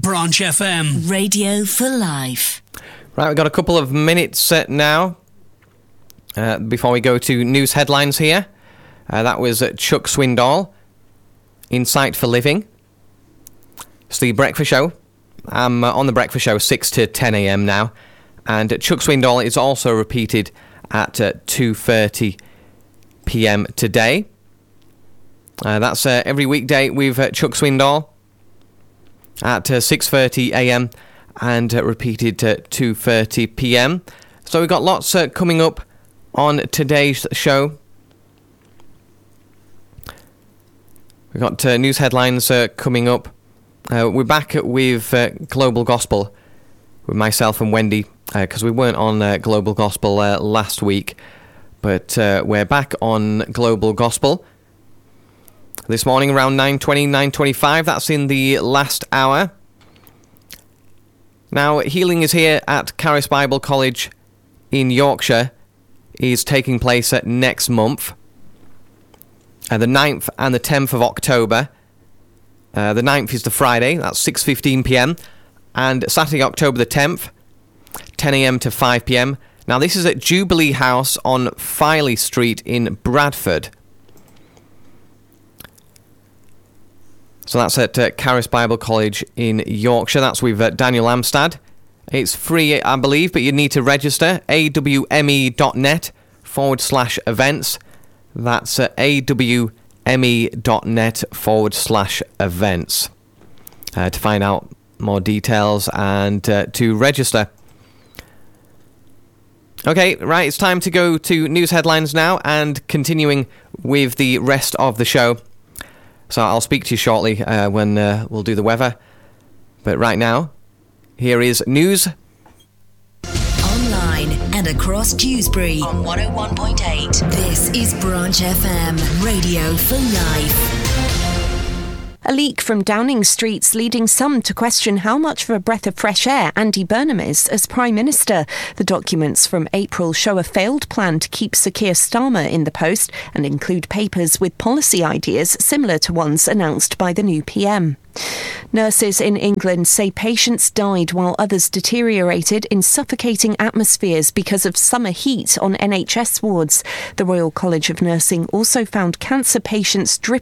Branch FM. Radio for life. Right, we've got a couple of minutes now before we go to news headlines here. That was Chuck Swindoll, Insight for Living. It's the breakfast show. I'm on the breakfast show 6 to 10 a.m. now. And Chuck Swindoll is also repeated at 2:30 p.m. today. That's every weekday with Chuck Swindoll at 6:30 a.m. and repeated at 2:30 p.m. So we've got lots coming up on today's show. We've got news headlines coming up. We're back with Global Gospel with myself and Wendy, because we weren't on Global Gospel last week, but we're back on Global Gospel this morning around 9:20, 9:25. That's in the last hour. Now, Healing is Here at Caris Bible College in Yorkshire is taking place next month, the 9th and the 10th of October. The 9th is the Friday, that's 6:15 p.m, and Saturday, October the 10th, 10 a.m. to 5 p.m. Now, this is at Jubilee House on Filey Street in Bradford. So that's at Caris Bible College in Yorkshire. That's with Daniel Amstad. It's free, I believe, but you need to register. awme.net/events. That's awme.net/events to find out more details and to register. Okay, right, it's time to go to news headlines now and continuing with the rest of the show. So I'll speak to you shortly when we'll do the weather. But right now, here is news. Online and across Dewsbury on 101.8. This is Branch FM, Radio for life. A leak from Downing Street's leading some to question how much of a breath of fresh air Andy Burnham is as Prime Minister. The documents from April show a failed plan to keep Sir Keir Starmer in the post and include papers with policy ideas similar to ones announced by the new PM. Nurses in England say patients died while others deteriorated in suffocating atmospheres because of summer heat on NHS wards. The Royal College of Nursing also found cancer patients dripping